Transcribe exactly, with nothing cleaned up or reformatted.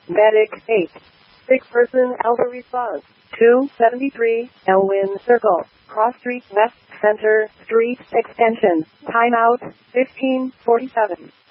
Medic eight. Sick person Elder response. two seventy-three Elwyn Circle. Cross Street West Center Street Extension. Timeout fifteen forty-seven.